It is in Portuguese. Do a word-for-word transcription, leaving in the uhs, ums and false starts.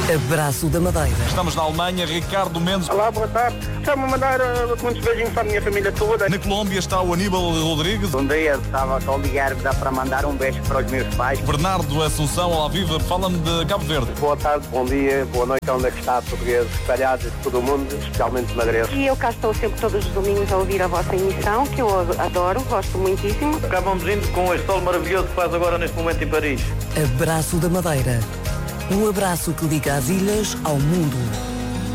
Abraço da Madeira. Estamos na Alemanha, Ricardo Mendes. Olá, boa tarde. Estava a mandar uh, muitos beijinhos para a minha família toda. Na Colômbia está o Aníbal Rodrigues. Bom dia, estava só a ligar dá para mandar um beijo para os meus pais. Bernardo Assunção, ao vivo, fala-me de Cabo Verde. Boa tarde, bom dia, boa noite, onde é que está, portugueses espalhados por todo o mundo, especialmente madeirenses. E eu cá estou sempre todos os domingos a ouvir a vossa emissão, que eu adoro, gosto muitíssimo. Acabamos indo com este sol maravilhoso que faz agora neste momento em Paris. Abraço da Madeira. Um abraço que liga as ilhas ao mundo.